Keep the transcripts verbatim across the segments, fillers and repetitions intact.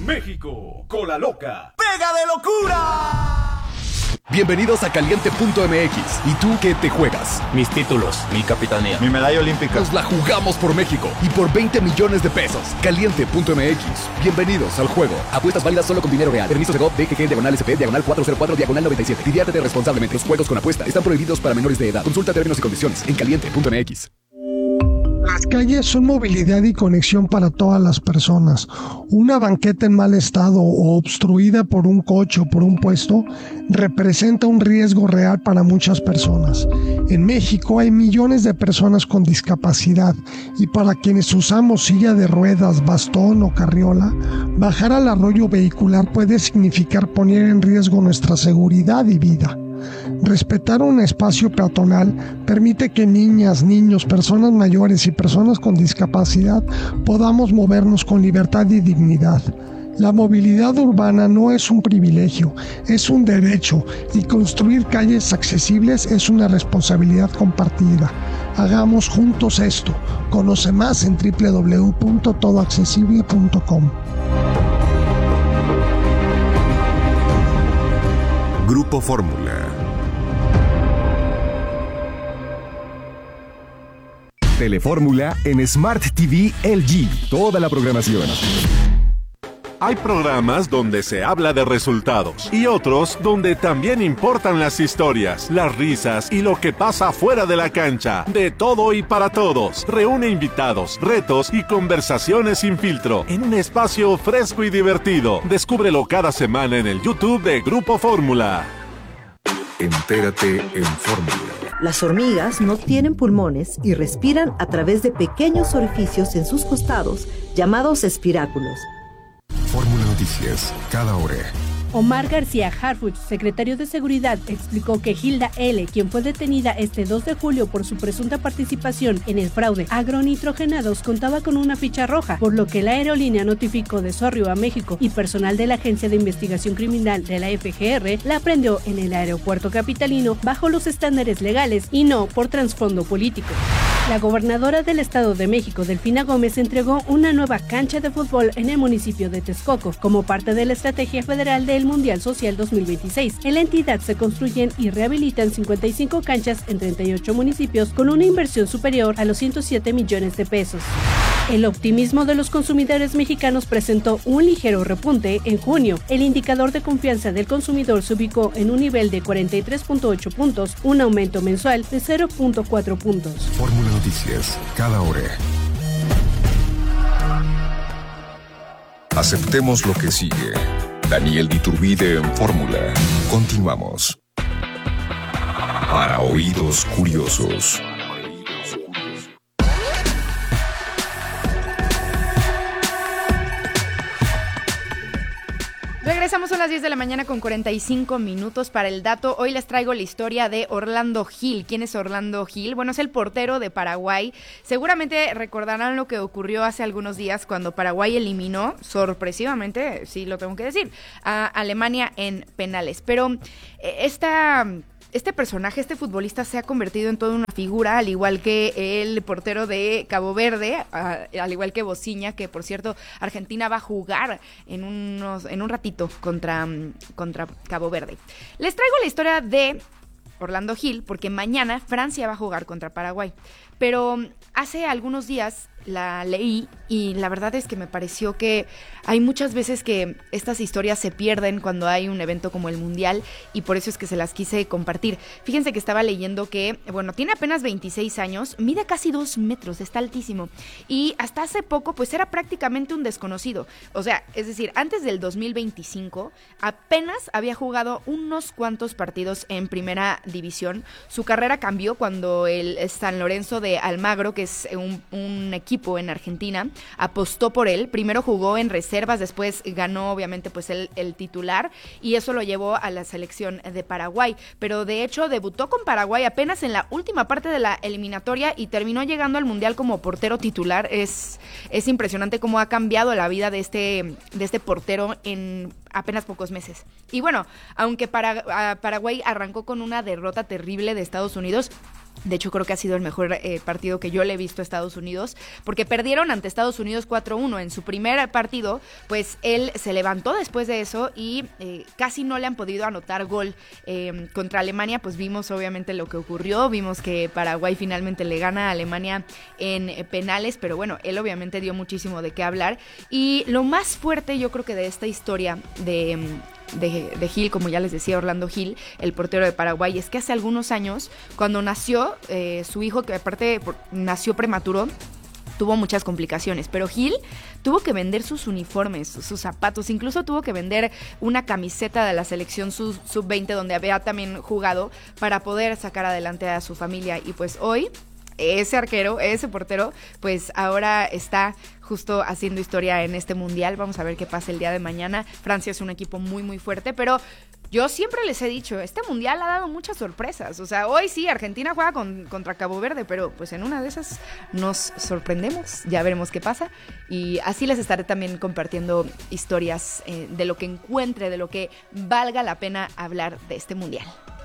México, Cola Loca. ¡Pega de locura! Bienvenidos a Caliente punto M X. ¿Y tú qué te juegas? Mis títulos, mi capitanía, mi medalla olímpica. Nos la jugamos por México y por veinte millones de pesos. Caliente punto M X. Bienvenidos al juego. Apuestas válidas solo con dinero real. Permiso de G O V, D G G, diagonal S P, diagonal cuatro cero cuatro, diagonal noventa y siete. Diviértete responsablemente. Los juegos con apuesta están prohibidos para menores de edad. Consulta términos y condiciones en Caliente punto M X. Las calles son movilidad y conexión para todas las personas. Una banqueta en mal estado o obstruida por un coche o por un puesto representa un riesgo real para muchas personas. En México hay millones de personas con discapacidad y para quienes usamos silla de ruedas, bastón o carriola, bajar al arroyo vehicular puede significar poner en riesgo nuestra seguridad y vida. Respetar un espacio peatonal permite que niñas, niños, personas mayores y personas con discapacidad podamos movernos con libertad y dignidad. La movilidad urbana no es un privilegio, es un derecho, y construir calles accesibles es una responsabilidad compartida. Hagamos juntos esto. Conoce más en doble u doble u doble u punto todo accesible punto com. Grupo Fórmula. Telefórmula en Smart T V L G. Toda la programación. Hay programas donde se habla de resultados y otros donde también importan las historias, las risas y lo que pasa fuera de la cancha. De todo y para todos. Reúne invitados, retos y conversaciones sin filtro en un espacio fresco y divertido. Descúbrelo cada semana en el YouTube de Grupo Fórmula. Entérate en Fórmula. Las hormigas no tienen pulmones y respiran a través de pequeños orificios en sus costados, llamados espiráculos. Fórmula Noticias, cada hora. Omar García Harfuch, secretario de Seguridad, explicó que Hilda L., quien fue detenida este dos de julio por su presunta participación en el fraude agronitrogenados, contaba con una ficha roja, por lo que la aerolínea notificó de Sorrio a México y personal de la Agencia de Investigación Criminal de la F G R la aprehendió en el aeropuerto capitalino bajo los estándares legales y no por trasfondo político. La gobernadora del Estado de México, Delfina Gómez, entregó una nueva cancha de fútbol en el municipio de Texcoco, como parte de la Estrategia Federal del Mundial Social dos mil veintiséis. En la entidad se construyen y rehabilitan cincuenta y cinco canchas en treinta y ocho municipios con una inversión superior a los ciento siete millones de pesos. El optimismo de los consumidores mexicanos presentó un ligero repunte en junio. El indicador de confianza del consumidor se ubicó en un nivel de cuarenta y tres punto ocho puntos, un aumento mensual de cero punto cuatro puntos. Fórmula Noticias, cada hora. Aceptemos lo que sigue. Daniel Iturbide en Fórmula. Continuamos. Para oídos curiosos. Regresamos a las diez de la mañana con cuarenta y cinco minutos para el dato. Hoy les traigo la historia de Orlando Gil. ¿Quién es Orlando Gil? Bueno, es el portero de Paraguay. Seguramente recordarán lo que ocurrió hace algunos días cuando Paraguay eliminó, sorpresivamente, sí lo tengo que decir, a Alemania en penales. Pero eh, esta... Este personaje, este futbolista se ha convertido en toda una figura, al igual que el portero de Cabo Verde, al igual que Bociña, que por cierto Argentina va a jugar en unos en un ratito contra, contra Cabo Verde. Les traigo la historia de Orlando Gil porque mañana Francia va a jugar contra Paraguay, pero hace algunos días la leí y la verdad es que me pareció que hay muchas veces que estas historias se pierden cuando hay un evento como el Mundial y por eso es que se las quise compartir. Fíjense que estaba leyendo que, bueno, tiene apenas veintiséis años, mide casi dos metros, está altísimo y hasta hace poco pues era prácticamente un desconocido. O sea, es decir, antes del dos mil veinticinco apenas había jugado unos cuantos partidos en primera división. Su carrera cambió cuando el San Lorenzo de Almagro, que es un, un equipo en Argentina, apostó por él. Primero jugó en reservas, después ganó obviamente pues el, el titular y eso lo llevó a la selección de Paraguay, pero de hecho debutó con Paraguay apenas en la última parte de la eliminatoria y terminó llegando al Mundial como portero titular. Es, es impresionante cómo ha cambiado la vida de este, de este portero en apenas pocos meses. Y bueno, aunque para, Paraguay arrancó con una derrota terrible de Estados Unidos, De hecho, creo que ha sido el mejor eh, partido que yo le he visto a Estados Unidos, porque perdieron ante Estados Unidos cuatro uno en su primer partido. Pues él se levantó después de eso y eh, casi no le han podido anotar gol eh, contra Alemania. Pues vimos obviamente lo que ocurrió, vimos que Paraguay finalmente le gana a Alemania en eh, penales, pero bueno, él obviamente dio muchísimo de qué hablar. Y lo más fuerte yo creo que de esta historia de... De, de Gil, como ya les decía, Orlando Gil, el portero de Paraguay, es que hace algunos años, cuando nació eh, su hijo, que aparte por, nació prematuro, tuvo muchas complicaciones, pero Gil tuvo que vender sus uniformes, sus zapatos, incluso tuvo que vender una camiseta de la selección sub veinte donde había también jugado para poder sacar adelante a su familia. Y pues hoy ese arquero, ese portero, pues ahora está justo haciendo historia en este mundial. Vamos a ver qué pasa el día de mañana. Francia es un equipo muy muy fuerte, pero yo siempre les he dicho, este mundial ha dado muchas sorpresas. O sea, hoy sí, Argentina juega con, contra Cabo Verde, pero pues en una de esas nos sorprendemos. Ya veremos qué pasa. Y así les estaré también compartiendo historias eh, de lo que encuentre, de lo que valga la pena hablar de este mundial.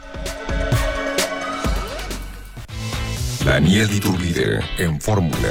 Daniel Iturbide en Fórmula.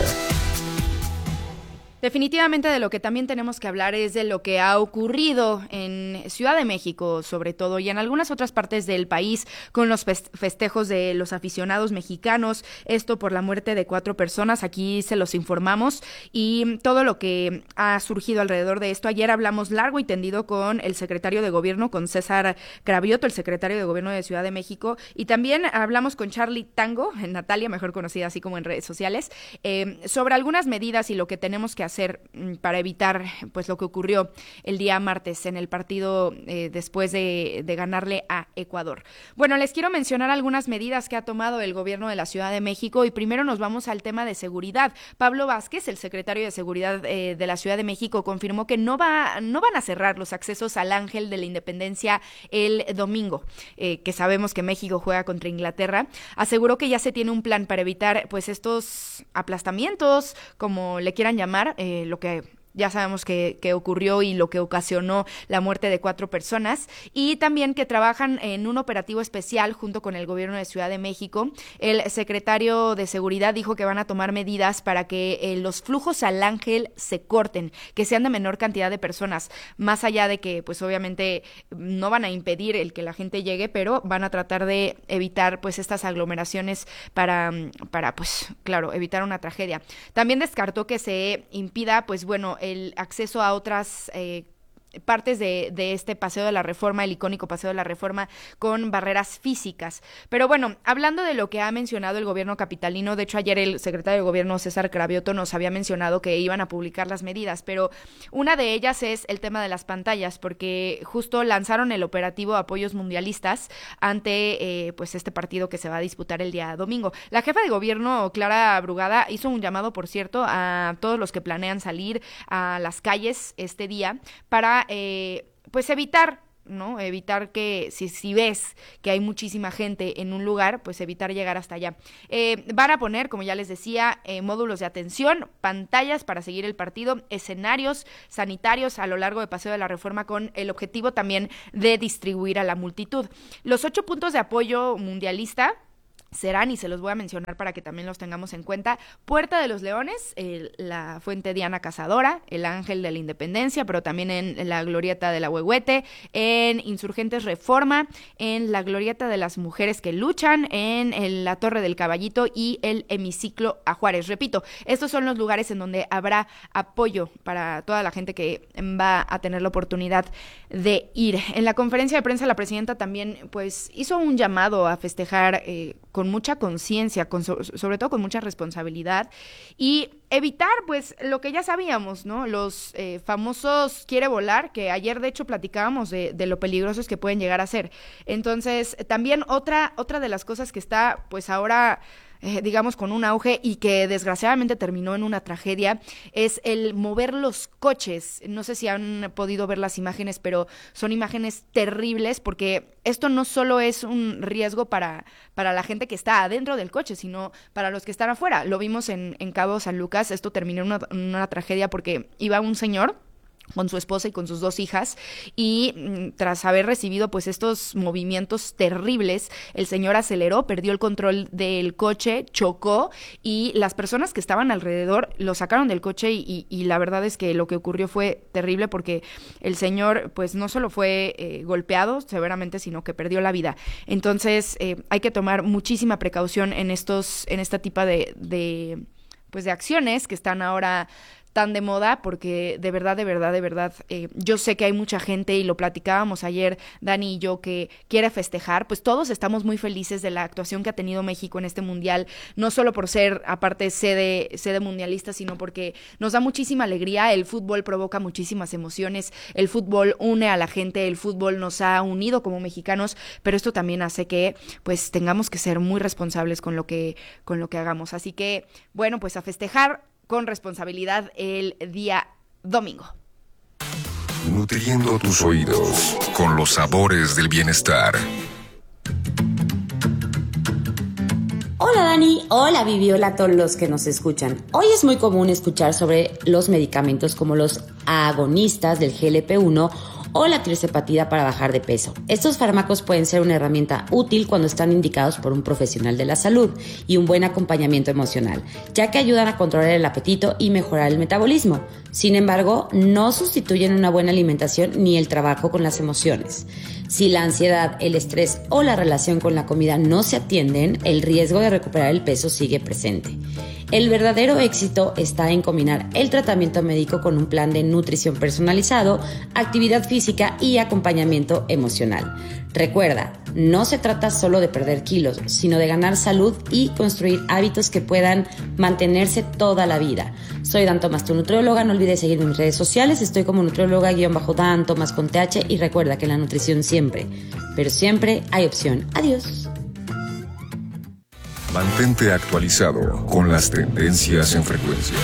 Definitivamente de lo que también tenemos que hablar es de lo que ha ocurrido en Ciudad de México, sobre todo, y en algunas otras partes del país, con los festejos de los aficionados mexicanos, esto por la muerte de cuatro personas. Aquí se los informamos, y todo lo que ha surgido alrededor de esto. Ayer hablamos largo y tendido con el secretario de Gobierno, con César Cravioto, el secretario de Gobierno de Ciudad de México, y también hablamos con Charlie Tango, Natalia, mejor conocida así como en redes sociales, eh, sobre algunas medidas y lo que tenemos que hacer para evitar pues lo que ocurrió el día martes en el partido eh, después de, de ganarle a Ecuador. Bueno, les quiero mencionar algunas medidas que ha tomado el gobierno de la Ciudad de México, y primero nos vamos al tema de seguridad. Pablo Vázquez, el secretario de Seguridad eh, de la Ciudad de México, confirmó que no va no van a cerrar los accesos al Ángel de la Independencia el domingo, eh, que sabemos que México juega contra Inglaterra. Aseguró que ya se tiene un plan para evitar pues estos aplastamientos, como le quieran llamar, Eh, lo que ya sabemos que, que ocurrió y lo que ocasionó la muerte de cuatro personas, y también que trabajan en un operativo especial junto con el gobierno de Ciudad de México. El secretario de Seguridad dijo que van a tomar medidas para que eh, los flujos al Ángel se corten, que sean de menor cantidad de personas, más allá de que pues obviamente no van a impedir el que la gente llegue, pero van a tratar de evitar pues estas aglomeraciones para, para pues claro, evitar una tragedia. También descartó que se impida pues bueno el acceso a otras eh, partes de, de este Paseo de la Reforma, el icónico Paseo de la Reforma, con barreras físicas. Pero bueno, hablando de lo que ha mencionado el gobierno capitalino, de hecho ayer el secretario de Gobierno César Cravioto nos había mencionado que iban a publicar las medidas, pero una de ellas es el tema de las pantallas, porque justo lanzaron el operativo Apoyos Mundialistas ante eh, pues este partido que se va a disputar el día domingo. La jefa de gobierno, Clara Brugada, hizo un llamado, por cierto, a todos los que planean salir a las calles este día para Eh, pues evitar, ¿no? Evitar que, si, si ves que hay muchísima gente en un lugar, pues evitar llegar hasta allá. Eh, van a poner, como ya les decía, eh, módulos de atención, pantallas para seguir el partido, escenarios sanitarios a lo largo de Paseo de la Reforma, con el objetivo también de distribuir a la multitud. Los ocho puntos de apoyo mundialista serán, y se los voy a mencionar para que también los tengamos en cuenta: Puerta de los Leones, eh, la Fuente Diana Cazadora, el Ángel de la Independencia, pero también en la Glorieta de la Huehuete, en Insurgentes Reforma, en la Glorieta de las Mujeres que Luchan, en, en la Torre del Caballito y el Hemiciclo a Juárez. Repito, estos son los lugares en donde habrá apoyo para toda la gente que va a tener la oportunidad de ir. En la conferencia de prensa, la presidenta también pues hizo un llamado a festejar eh, con mucha conciencia, con so, sobre todo con mucha responsabilidad, y evitar pues lo que ya sabíamos, ¿no? Los eh, famosos quiere volar, que ayer de hecho platicábamos de, de lo peligrosos que pueden llegar a ser. Entonces también otra, otra de las cosas que está pues ahora Eh, digamos con un auge y que desgraciadamente terminó en una tragedia, es el mover los coches. No sé si han podido ver las imágenes, pero son imágenes terribles, porque esto no solo es un riesgo para, para la gente que está adentro del coche, sino para los que están afuera. Lo vimos en, en Cabo San Lucas. Esto terminó en una, una tragedia porque iba un señor, con su esposa y con sus dos hijas, y mm, tras haber recibido pues estos movimientos terribles, el señor aceleró, perdió el control del coche, chocó, y las personas que estaban alrededor lo sacaron del coche, y, y, y la verdad es que lo que ocurrió fue terrible, porque el señor pues no solo fue eh, golpeado severamente, sino que perdió la vida. Entonces eh, hay que tomar muchísima precaución en estos, en esta tipo de, de pues de acciones que están ahora tan de moda, porque de verdad, de verdad, de verdad, eh, yo sé que hay mucha gente, y lo platicábamos ayer, Dani y yo, que quiere festejar. Pues todos estamos muy felices de la actuación que ha tenido México en este mundial, no solo por ser, aparte, sede, sede mundialista, sino porque nos da muchísima alegría. El fútbol provoca muchísimas emociones, el fútbol une a la gente, el fútbol nos ha unido como mexicanos, pero esto también hace que, pues, tengamos que ser muy responsables con lo que, con lo que hagamos. Así que, bueno, pues a festejar con responsabilidad el día domingo. Nutriendo tus oídos con los sabores del bienestar. Hola Dani, hola Vivi, hola a todos los que nos escuchan. Hoy es muy común escuchar sobre los medicamentos como los agonistas del G L P uno o la tirzepatida para bajar de peso. Estos fármacos pueden ser una herramienta útil cuando están indicados por un profesional de la salud y un buen acompañamiento emocional, ya que ayudan a controlar el apetito y mejorar el metabolismo. Sin embargo, no sustituyen una buena alimentación ni el trabajo con las emociones. Si la ansiedad, el estrés o la relación con la comida no se atienden, el riesgo de recuperar el peso sigue presente. El verdadero éxito está en combinar el tratamiento médico con un plan de nutrición personalizado, actividad física y acompañamiento emocional. Recuerda, no se trata solo de perder kilos, sino de ganar salud y construir hábitos que puedan mantenerse toda la vida. Soy Dan Tomás, tu nutrióloga. No olvides seguirme en mis redes sociales. Estoy como nutrióloga-Dan Tomás con T H, y recuerda que en la nutrición siempre, pero siempre hay opción. Adiós. Mantente actualizado con las tendencias en frecuencia.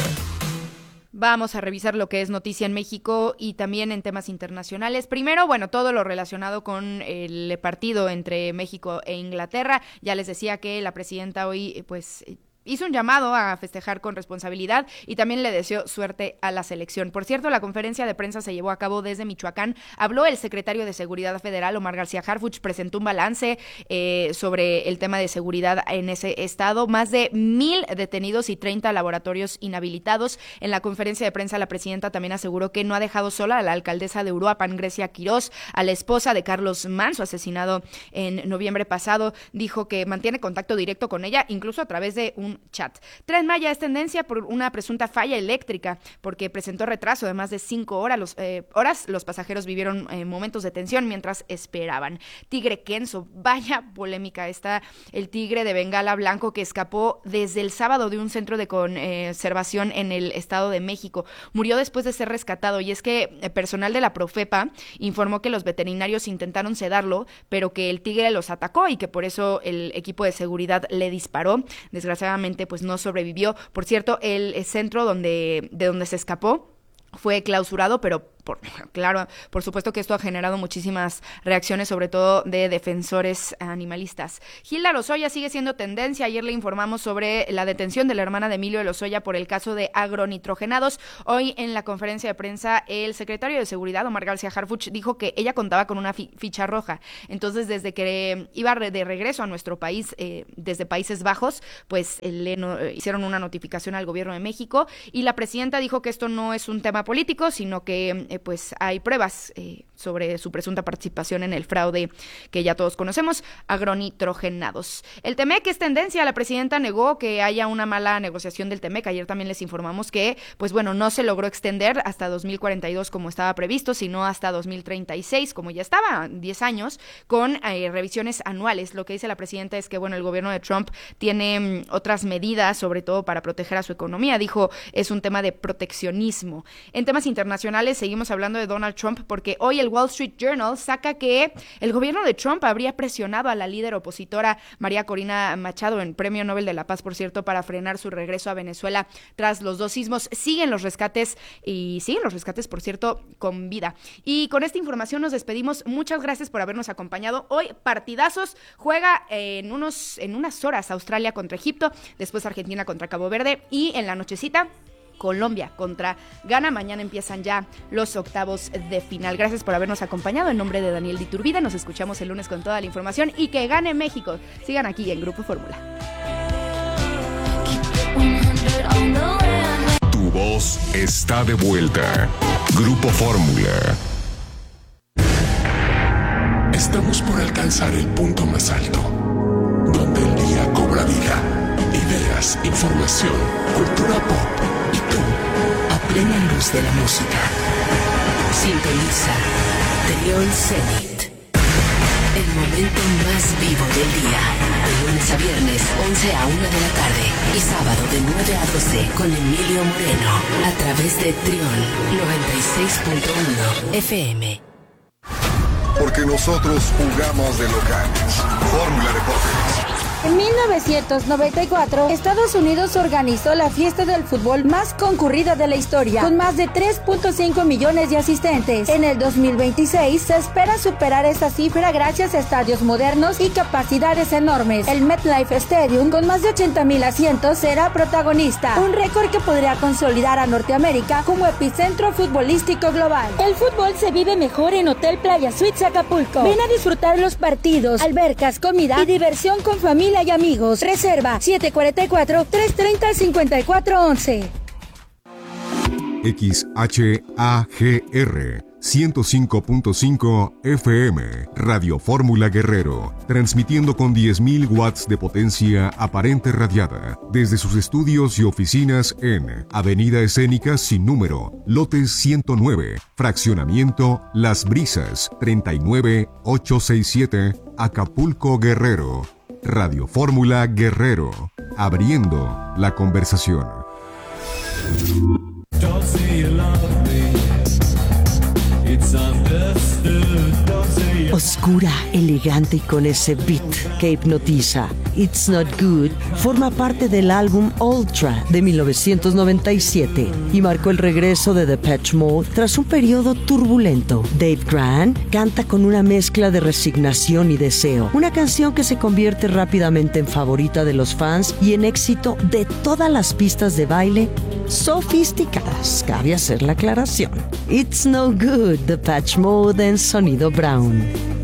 Vamos a revisar lo que es noticia en México y también en temas internacionales. Primero, bueno, todo lo relacionado con el partido entre México e Inglaterra. Ya les decía que la presidenta hoy, pues, hizo un llamado a festejar con responsabilidad y también le deseó suerte a la selección. Por cierto, la conferencia de prensa se llevó a cabo desde Michoacán. Habló el secretario de Seguridad Federal, Omar García Harfuch, presentó un balance eh, sobre el tema de seguridad en ese estado. Más de mil detenidos y treinta laboratorios inhabilitados. En la conferencia de prensa, la presidenta también aseguró que no ha dejado sola a la alcaldesa de Uruapan, Grecia Quirós, a la esposa de Carlos Manso, asesinado en noviembre pasado. Dijo que mantiene contacto directo con ella, incluso a través de un chat. Tren Maya es tendencia por una presunta falla eléctrica, porque presentó retraso de más de cinco horas. Los, eh, horas. Los pasajeros vivieron eh, momentos de tensión mientras esperaban. Tigre Kenzo, vaya polémica está el tigre de Bengala blanco que escapó desde el sábado de un centro de conservación en el Estado de México. Murió después de ser rescatado, y es que el personal de la Profepa informó que los veterinarios intentaron sedarlo, pero que el tigre los atacó y que por eso el equipo de seguridad le disparó. Desgraciadamente, pues no sobrevivió. Por cierto, el centro donde de donde se escapó fue clausurado, pero por, claro, por supuesto que esto ha generado muchísimas reacciones, sobre todo de defensores animalistas. Hilda Lozoya sigue siendo tendencia. Ayer le informamos sobre la detención de la hermana de Emilio Lozoya por el caso de agronitrogenados. Hoy, en la conferencia de prensa, el secretario de Seguridad, Omar García Harfuch, dijo que ella contaba con una fi- ficha roja. Entonces, desde que iba de regreso a nuestro país, eh, desde Países Bajos, pues eh, le no, eh, hicieron una notificación al gobierno de México, y la presidenta dijo que esto no es un tema político, sino que eh, pues hay pruebas eh, sobre su presunta participación en el fraude que ya todos conocemos, agronitrogenados. El Temec es tendencia. La presidenta negó que haya una mala negociación del Temec. Ayer también les informamos que, pues bueno, no se logró extender hasta dos mil cuarenta y dos como estaba previsto, sino hasta dos mil treinta y seis, como ya estaba, diez años, con eh, revisiones anuales. Lo que dice la presidenta es que, bueno, el gobierno de Trump tiene mm, otras medidas, sobre todo para proteger a su economía. Dijo, es un tema de proteccionismo. En temas internacionales, seguimos hablando de Donald Trump, porque hoy el Wall Street Journal saca que el gobierno de Trump habría presionado a la líder opositora María Corina Machado, en Premio Nobel de la Paz, por cierto, para frenar su regreso a Venezuela tras los dos sismos. Siguen los rescates, y siguen los rescates, por cierto, con vida. Y con esta información nos despedimos. Muchas gracias por habernos acompañado. Hoy, partidazos. Juega en, unos, en unas horas Australia contra Egipto, después Argentina contra Cabo Verde, y en la nochecita Colombia contra Ghana. Mañana empiezan ya los octavos de final. Gracias por habernos acompañado. En nombre de Daniel de Iturbide, nos escuchamos el lunes con toda la información y que gane México. Sigan aquí en Grupo Fórmula. Tu voz está de vuelta. Grupo Fórmula. Estamos por alcanzar el punto más alto, donde el día cobra vida. Ideas, información, cultura pop y tú, a plena luz de la música. Sintoniza Trión Zenit, el momento más vivo del día. De lunes a viernes, once a una de la tarde. Y sábado de nueve a doce con Emilio Moreno. A través de Trión noventa y seis punto uno F M. Porque nosotros jugamos de locales. Fórmula Deportes. En mil novecientos noventa y cuatro, Estados Unidos organizó la fiesta del fútbol más concurrida de la historia, con más de tres punto cinco millones de asistentes. En el dos mil veintiséis se espera superar esa cifra gracias a estadios modernos y capacidades enormes. El MetLife Stadium, con más de ochenta mil asientos, será protagonista, un récord que podría consolidar a Norteamérica como epicentro futbolístico global. El fútbol se vive mejor en Hotel Playa Suites Acapulco. Ven a disfrutar los partidos, albercas, comida y diversión con familia y amigos. Reserva siete cuatro cuatro, tres tres cero, cinco cuatro once. X H A G R ciento cinco punto cinco F M, Radio Fórmula Guerrero, transmitiendo con diez mil watts de potencia aparente radiada, desde sus estudios y oficinas en Avenida Escénica Sin Número, Lote ciento nueve, Fraccionamiento Las Brisas, treinta y nueve mil ochocientos sesenta y siete, Acapulco, Guerrero. Radio Fórmula Guerrero, abriendo la conversación. Oscura, elegante y con ese beat que hipnotiza. It's Not Good forma parte del álbum Ultra de mil novecientos noventa y siete y marcó el regreso de Depeche Mode tras un periodo turbulento. Dave Grant canta con una mezcla de resignación y deseo, una canción que se convierte rápidamente en favorita de los fans y en éxito de todas las pistas de baile sofisticadas. Cabe hacer la aclaración. It's No Good, Depeche Mode en Sonido Brown.